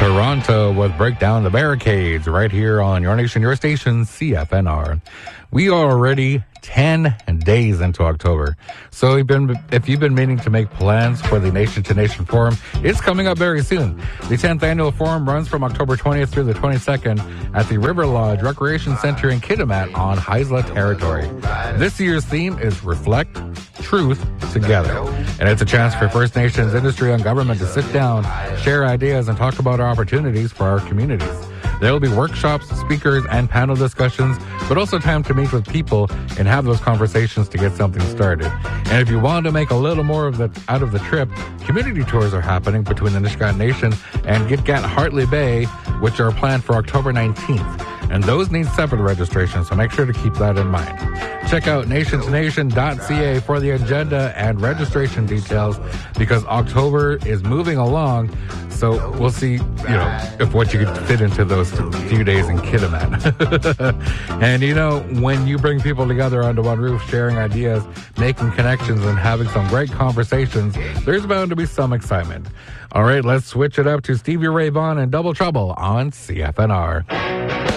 Toronto with Break Down the Barricades right here on Your Nation, Your Station, CFNR. We are already 10 days into October. So if you've been meaning to make plans for the Nation to Nation Forum, it's coming up very soon. The 10th Annual Forum runs from October 20th through the 22nd at the River Lodge Recreation Center in Kitimat on Haisla territory. This year's theme is Reflect, Truth, Together. And it's a chance for First Nations, industry, and government to sit down, share ideas, and talk about our opportunities for our communities. There will be workshops, speakers, and panel discussions, but also time to meet with people and have those conversations to get something started. And if you want to make a little more out of the trip, community tours are happening between the Nisga'a Nation and Gitga'at Hartley Bay, which are planned for October 19th. And those need separate registration, so make sure to keep that in mind. Check out nationtonation.ca for the agenda and registration details, because October is moving along. So we'll see, if what you could fit into those few days in Kitimat. And, when you bring people together under one roof, sharing ideas, making connections, and having some great conversations, there's bound to be some excitement. All right, let's switch it up to Stevie Ray Vaughan and Double Trouble on CFNR.